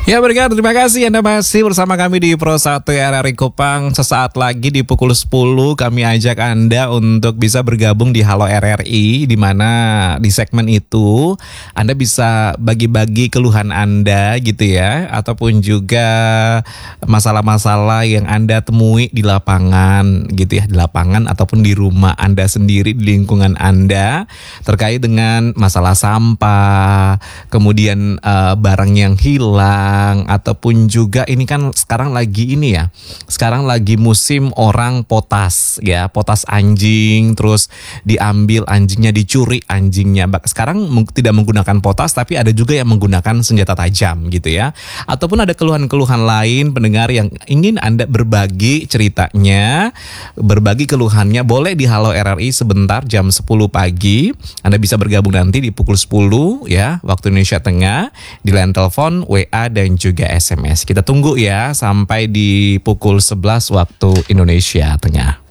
Ya berkat, terima kasih Anda masih bersama kami di Pro 1 RRI Kupang. Sesaat lagi di pukul 10 kami ajak Anda untuk bisa bergabung di Halo RRI, di mana di segmen itu Anda bisa bagi-bagi keluhan Anda gitu ya, ataupun juga masalah-masalah yang Anda temui di lapangan gitu ya, di lapangan ataupun di rumah Anda sendiri, di lingkungan Anda, terkait dengan masalah sampah, kemudian barang yang hilang, ataupun juga ini kan sekarang lagi ini ya, sekarang lagi musim orang potas ya, potas anjing, terus diambil anjingnya, dicuri anjingnya. Sekarang tidak menggunakan potas, tapi ada juga yang menggunakan senjata tajam gitu ya. Ataupun ada keluhan-keluhan lain pendengar yang ingin Anda berbagi ceritanya, berbagi keluhannya, boleh di Halo RRI sebentar jam 10 pagi. Anda bisa bergabung nanti di pukul 10 ya, waktu Indonesia Tengah, di line telepon, WA, dan juga SMS. Kita tunggu ya sampai di pukul 11 waktu Indonesia Tengah.